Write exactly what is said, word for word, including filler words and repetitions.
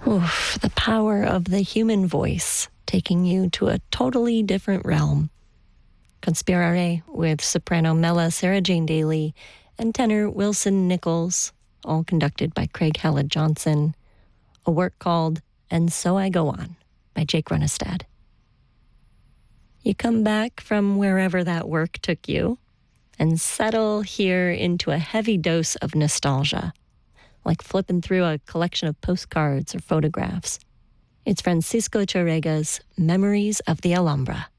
Oof, the power of the human voice taking you to a totally different realm. Conspirare with soprano Mela Sarah Jane Daly and tenor Wilson Nichols, all conducted by Craig Hallett Johnson. A work called And So I Go On by Jake Runestad. You come back from wherever that work took you and settle here into a heavy dose of nostalgia, like flipping through a collection of postcards or photographs. It's Francisco Charega's Memories of the Alhambra.